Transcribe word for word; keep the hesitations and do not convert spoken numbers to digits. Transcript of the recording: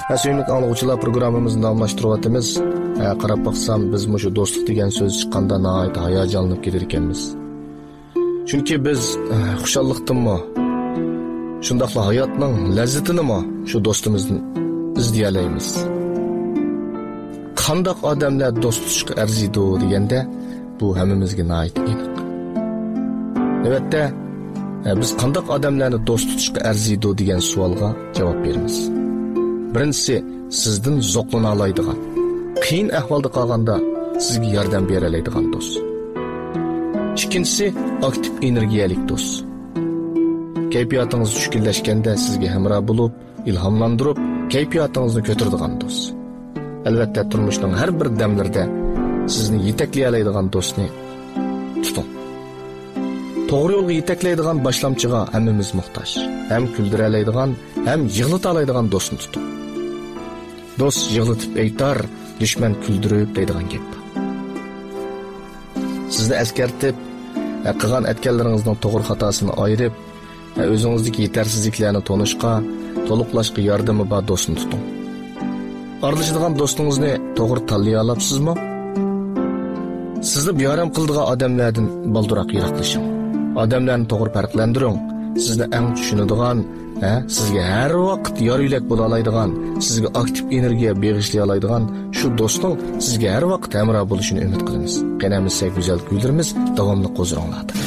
Süymlik anlıqçılar programımızı davamlaştırıyatımız. Qarab baxsam biz mushu do'stlik degan so'z chiqqanda nihoyat hayajonlanib ketar ekanmiz. Chunki biz xushalliqdanmi, shundaqla hayotning lazzatinimi shu do'stimizdan izlayalaymiz. Qandaq odamlar do'st tutishga arziydi deganda bu hammamizga nihoyat aniq. Albatta, biz qandaq odamlarni do'st tutishga arziydi degan savolga javob beramiz. Birinchisi, sizdan zo'qlana oladigan, qiyin ahvolda qolganda sizga yordam bera oladigan do'st. Ikkinchisi, aktiv energiyalik do'st. Kayfiyatingiz tushkunlashganda sizga hamroh bo'lib, ilhomlantirib, kayfiyatingizni ko'taradigan do'st. Albatta, turmushning har bir damlarida sizni yetaklay oladigan do'stni tuting. To'g'ri yo'lga yetaklaydigan boshlamchiga hammamiz muhtoj. Ham kuldira oladigan, ham yig'lata oladigan do'stni tuting. Do'st yig'latib aytar, dushman kuldirib deydigan gap. Sizni askartib, qilgan atganlaringizning to'g'ri xatosini ayirib, o'zingizdagi yetarsizliklarni tonishqa, to'liqlashga yordami bor do'stni tuting. Aralashadigan do'stingizni to'g'ri tanlay olabsizmi? Sizni biyaram qildigan odamlardan balduroq yiroqlashing. Odamlarni to'g'ri farqlantiring. Sizni eng tushunadigan, sizga har vaqt yoriylik bo'la oladigan, sizga aktiv energiya bag'ishlay oladigan shu do'stning sizga har vaqt hamroh bo'lishini umid qilamiz. Qanamizsa go'zal kuydirimiz davomli qo'zg'aladi.